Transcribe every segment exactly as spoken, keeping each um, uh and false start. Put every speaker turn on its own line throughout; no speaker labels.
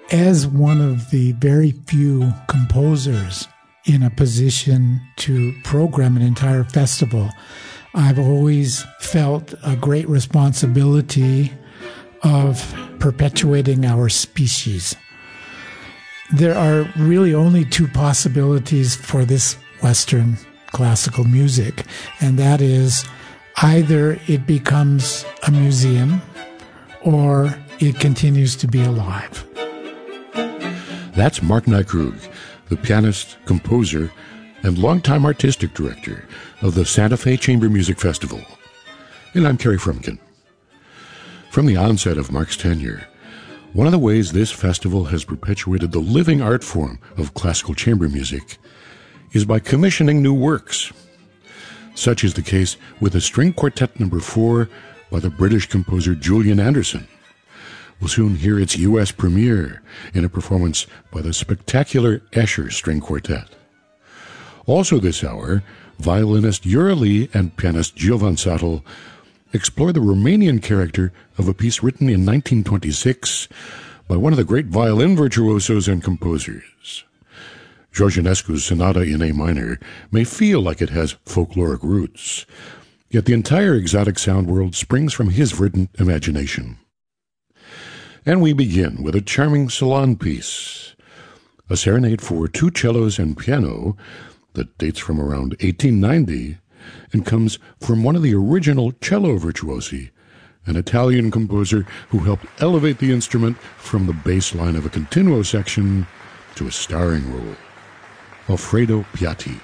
As one of the very few composers in a position to program an entire festival, I've always felt a great responsibility of perpetuating our species. There are really only two possibilities for this Western classical music, and that is either it becomes a museum or it continues to be alive.
That's Mark Nykrug, the pianist, composer, and longtime artistic director of the Santa Fe Chamber Music Festival. And I'm Kerry Frumkin. From the onset of Mark's tenure, one of the ways this festival has perpetuated the living art form of classical chamber music is by commissioning new works. Such is the case with the String Quartet Number four by the British composer Julian Anderson. We'll soon hear its U S premiere in a performance by the spectacular Escher String Quartet. Also this hour, violinist Yura Lee and pianist Giovan Sattel explore the Romanian character of a piece written in nineteen twenty-six by one of the great violin virtuosos and composers. Georgianescu's Sonata in A minor may feel like it has folkloric roots, yet the entire exotic sound world springs from his verdant imagination. And we begin with a charming salon piece, a serenade for two cellos and piano that dates from around eighteen ninety and comes from one of the original cello virtuosi, an Italian composer who helped elevate the instrument from the bass line of a continuo section to a starring role, Alfredo Piatti.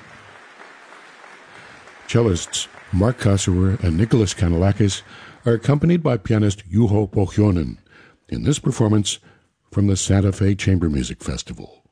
Cellists Mark Kossower and Nicholas Kanellakis are accompanied by pianist Juho Pohjonen in this performance from the Santa Fe Chamber Music Festival.